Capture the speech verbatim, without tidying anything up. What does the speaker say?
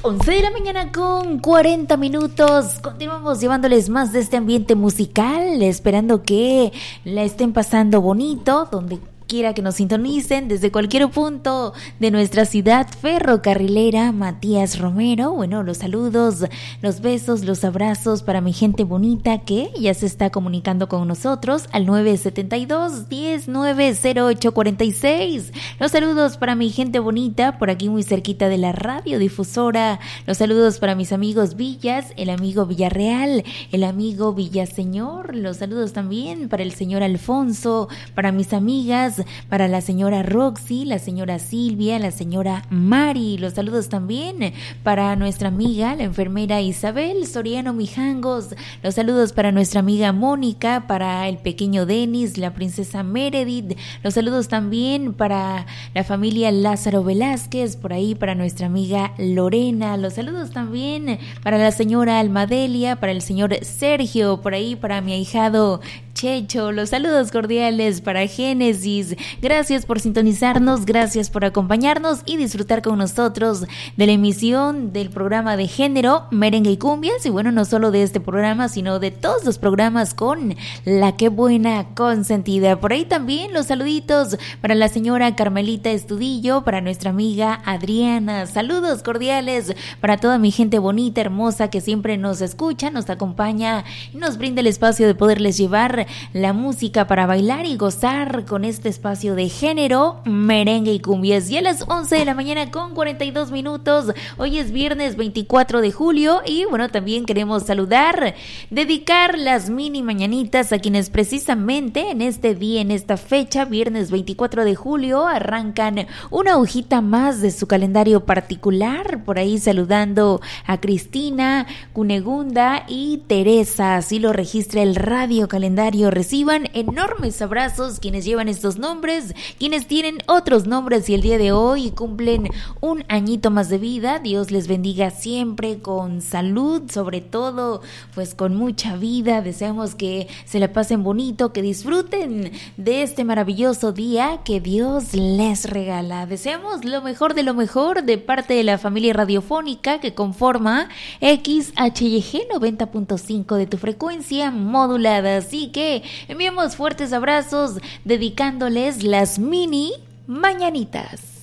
once de la mañana con cuarenta minutos. Continuamos llevándoles más de este ambiente musical, esperando que la estén pasando bonito, donde quiera que nos sintonicen, desde cualquier punto de nuestra ciudad ferrocarrilera. Matías Romero, bueno, los saludos, los besos, los abrazos para mi gente bonita que ya se está comunicando con nosotros al nueve siete dos, diez, nueve cero ocho cuarenta y seis. Los saludos para mi gente bonita por aquí muy cerquita de la radiodifusora. Los saludos para mis amigos Villas, el amigo Villarreal, el amigo Villaseñor. Los saludos también para el señor Alfonso, para mis amigas, para la señora Roxy, la señora Silvia, la señora Mari. Los saludos también para nuestra amiga, la enfermera Isabel Soriano Mijangos. Los saludos para nuestra amiga Mónica, para el pequeño Denis, la princesa Meredith. Los saludos también para la familia Lázaro Velázquez, por ahí para nuestra amiga Lorena. Los saludos también para la señora Almadelia, para el señor Sergio, por ahí para mi ahijado Checho. Los saludos cordiales para Génesis. Gracias por sintonizarnos, gracias por acompañarnos y disfrutar con nosotros de la emisión del programa de género Merengue y Cumbias. Y bueno, no solo de este programa, sino de todos los programas con la que buena consentida. Por ahí también los saluditos para la señora Carmelita Estudillo, para nuestra amiga Adriana. Saludos cordiales para toda mi gente bonita, hermosa, que siempre nos escucha, nos acompaña y nos brinda el espacio de poderles llevar la música para bailar y gozar con este espacio de género Merengue y Cumbias. Y a las once de la mañana con cuarenta y dos minutos, hoy es viernes veinticuatro de julio y bueno, también queremos saludar, dedicar las mini mañanitas a quienes precisamente en este día, en esta fecha, viernes veinticuatro de julio, arrancan una hojita más de su calendario particular. Por ahí saludando a Cristina, Cunegunda y Teresa, así lo registra el radio calendario. Reciban enormes abrazos quienes llevan estos nombres, quienes tienen otros nombres y el día de hoy cumplen un añito más de vida. Dios les bendiga siempre con salud, sobre todo pues con mucha vida. Deseamos que se la pasen bonito, que disfruten de este maravilloso día que Dios les regala. Deseamos lo mejor de lo mejor de parte de la familia radiofónica que conforma X H Y G noventa punto cinco de tu frecuencia modulada. Así que enviamos fuertes abrazos dedicándoles las mini mañanitas.